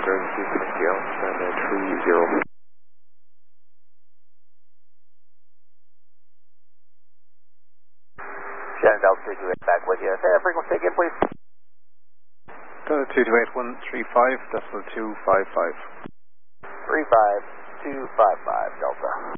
Jersey, Shannon 30. Shannon Delta 228 back with you. Say that frequency again, please. Delta 228135, decimal 255. 35255 Delta.